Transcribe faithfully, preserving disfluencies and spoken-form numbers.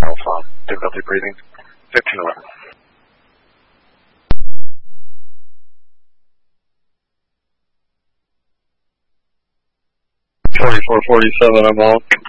Alpha, difficulty breathing, fifteen eleven. forty-four forty-seven, I'm out.